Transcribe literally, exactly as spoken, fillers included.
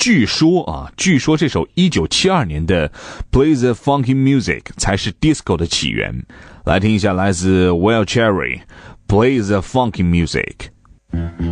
据说啊，据说这首一九七二年的 Play the Funky Music 才是 Disco 的起源。来听一下来自 Wild Cherry Play the Funky Music。